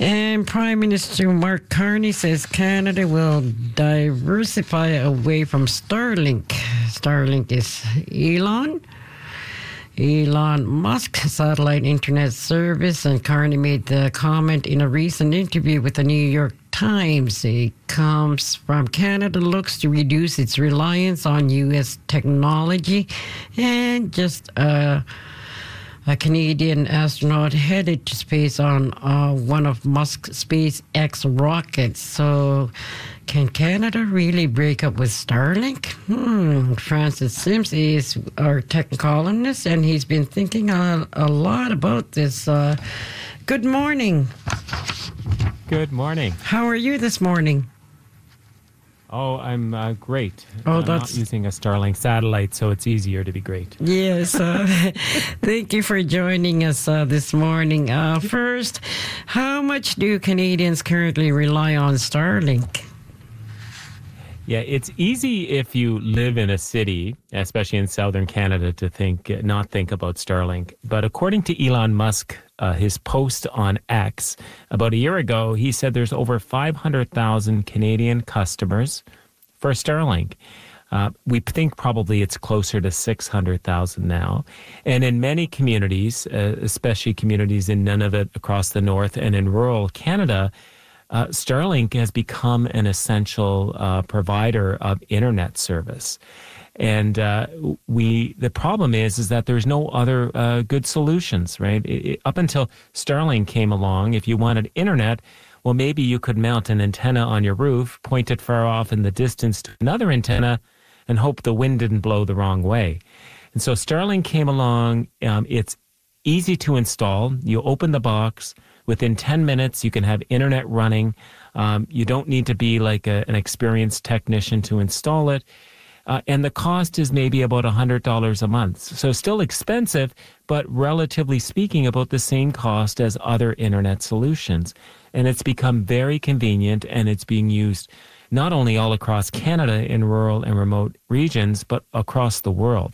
And Prime Minister Mark Carney says Canada will diversify away from Starlink. Starlink is Elon Musk satellite internet service, and Carney made the comment in a recent interview with the New York Times. It comes from Canada, looks to reduce its reliance on U.S. technology, and just a Canadian astronaut headed to space on one of Musk's SpaceX rockets. So, can Canada really break up with Starlink? Francis Sims is our tech columnist, and he's been thinking a lot about this. Good morning. Good morning. How are you this morning? Oh, I'm great. Oh, I'm not using a Starlink satellite, so it's easier to be great. Yes. Thank you for joining us this morning. First, how much do Canadians currently rely on Starlink? Yeah, it's easy if you live in a city, especially in southern Canada, to not think about Starlink. But according to Elon Musk, his post on X about a year ago, he said there's over 500,000 Canadian customers for Starlink. We think probably it's closer to 600,000 now. And in many communities, especially communities in Nunavut across the north and in rural Canada, Starlink has become an essential provider of internet service. And the problem is that there's no other good solutions, right? Up until Starlink came along, if you wanted internet, well, maybe you could mount an antenna on your roof, point it far off in the distance to another antenna, and hope the wind didn't blow the wrong way. And so Starlink came along. It's easy to install. You open the box. Within 10 minutes, you can have internet running. You don't need to be like an experienced technician to install it. And the cost is maybe about $100 a month. So still expensive, but relatively speaking, about the same cost as other internet solutions. And it's become very convenient, and it's being used not only all across Canada in rural and remote regions, but across the world.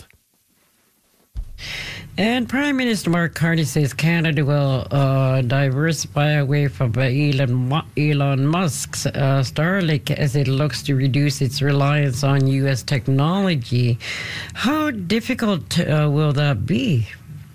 And Prime Minister Mark Carney says Canada will diversify away from Elon Musk's Starlink as it looks to reduce its reliance on U.S. technology. How difficult will that be?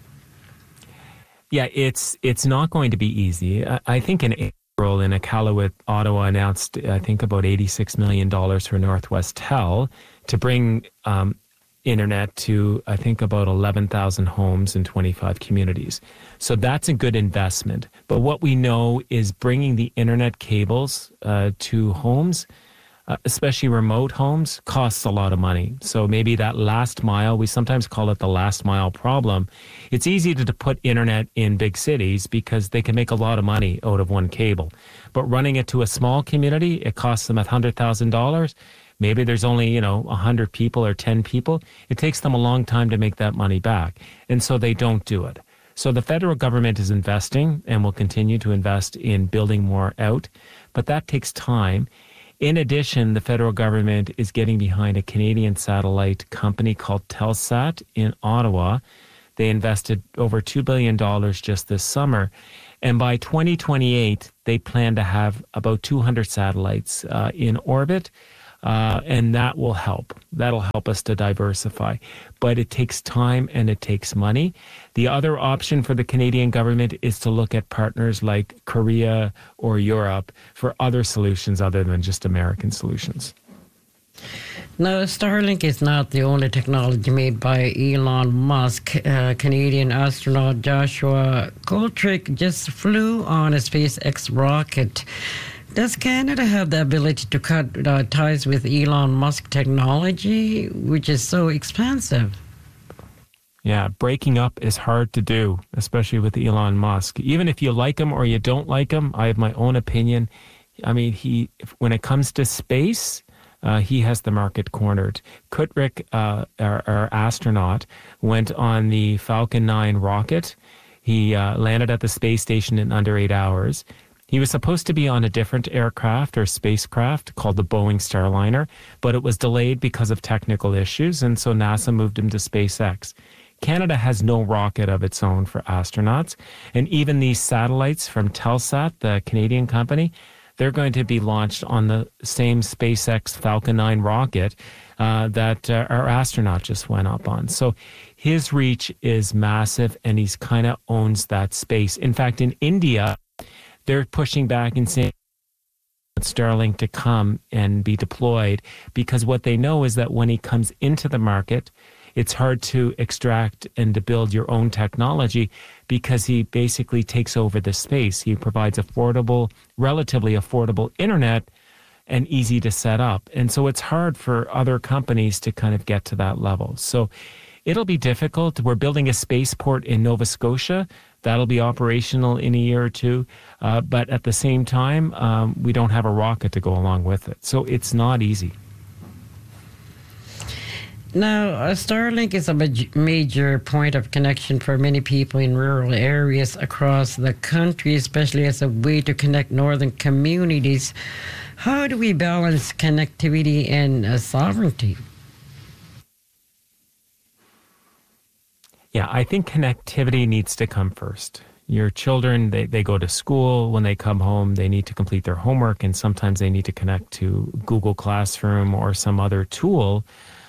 Yeah, it's not going to be easy. I think in April, in Iqaluit, Ottawa announced, I think, about $86 million for Northwestel to bring internet to, I think, about 11,000 homes in 25 communities. So that's a good investment. But what we know is bringing the internet cables to homes, especially remote homes, costs a lot of money. So maybe that last mile, we sometimes call it the last mile problem. It's easy to put internet in big cities because they can make a lot of money out of one cable. But running it to a small community, it costs them $100,000. Maybe there's only, 100 people or 10 people. It takes them a long time to make that money back. And so they don't do it. So the federal government is investing and will continue to invest in building more out. But that takes time. In addition, the federal government is getting behind a Canadian satellite company called Telsat in Ottawa. They invested over $2 billion just this summer. And by 2028, they plan to have about 200 satellites in orbit. And that will help. That'll help us to diversify. But it takes time and it takes money. The other option for the Canadian government is to look at partners like Korea or Europe for other solutions other than just American solutions. Now, Starlink is not the only technology made by Elon Musk. Canadian astronaut Joshua Goldrick just flew on a SpaceX rocket. Does Canada have the ability to cut ties with Elon Musk technology, which is so expensive? Yeah, breaking up is hard to do, especially with Elon Musk. Even if you like him or you don't like him, I have my own opinion. I mean, when it comes to space, he has the market cornered. Goldrick, our astronaut, went on the Falcon 9 rocket. He landed at the space station in under 8 hours. He was supposed to be on a different aircraft or spacecraft called the Boeing Starliner, but it was delayed because of technical issues, and so NASA moved him to SpaceX. Canada has no rocket of its own for astronauts. And even these satellites from Telesat, the Canadian company, they're going to be launched on the same SpaceX Falcon 9 rocket that our astronaut just went up on. So his reach is massive, and he's kind of owns that space. In fact, in India, they're pushing back and saying Starlink to come and be deployed, because what they know is that when he comes into the market, it's hard to extract and to build your own technology, because he basically takes over the space. He provides relatively affordable internet and easy to set up. And so it's hard for other companies to kind of get to that level. So it'll be difficult. We're building a spaceport in Nova Scotia. That'll be operational in a year or two. But at the same time, we don't have a rocket to go along with it. So it's not easy. Now, Starlink is a major point of connection for many people in rural areas across the country, especially as a way to connect northern communities. How do we balance connectivity and sovereignty? Yeah, I think connectivity needs to come first. Your children, they go to school. When they come home, they need to complete their homework, and sometimes they need to connect to Google Classroom or some other tool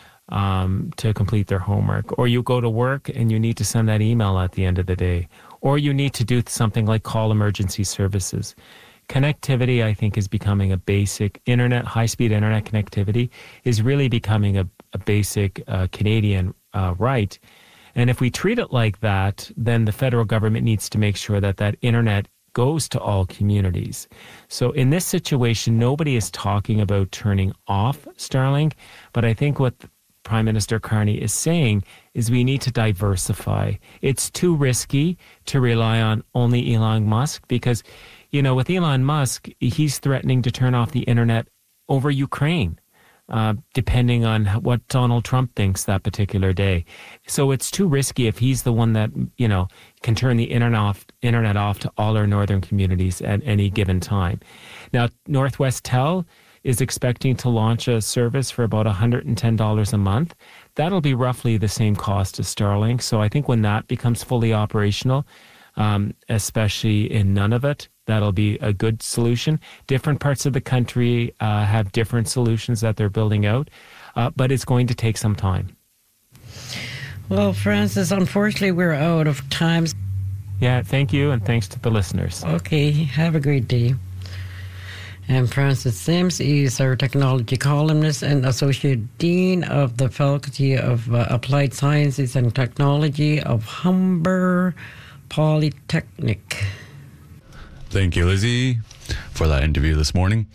to complete their homework. Or you go to work and you need to send that email at the end of the day. Or you need to do something like call emergency services. Connectivity, I think, is becoming a basic high-speed internet connectivity is really becoming a basic Canadian right. And if we treat it like that, then the federal government needs to make sure that that internet goes to all communities. So in this situation, nobody is talking about turning off Starlink, but I think what Prime Minister Carney is saying is we need to diversify. It's too risky to rely on only Elon Musk, because, with Elon Musk, he's threatening to turn off the internet over Ukraine, depending on what Donald Trump thinks that particular day. So it's too risky if he's the one that, can turn the internet off to all our northern communities at any given time. Now, Northwest Tel is expecting to launch a service for about $110 a month. That'll be roughly the same cost as Starlink. So I think when that becomes fully operational, especially in Nunavut, that'll be a good solution. Different parts of the country have different solutions that they're building out, but it's going to take some time. Well, Francis, unfortunately, we're out of time. Yeah, thank you, and thanks to the listeners. Okay, have a great day. And Francis Sims is our technology columnist and Associate Dean of the Faculty of Applied Sciences and Technology of Humber Polytechnic. Thank you, Lizzie, for that interview this morning.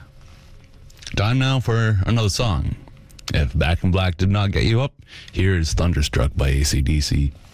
Time now for another song. If Back in Black did not get you up, here is Thunderstruck by AC/DC.